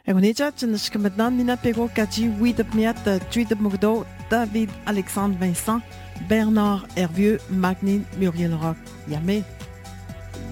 Egonija, Tchinishkamadnan, Mina Pero, Kaji, Widap Miat, Tweedap Murdo, David Alexandre Vincent, Bernard Hervieux, Magnin Muriel Rock. Yamé.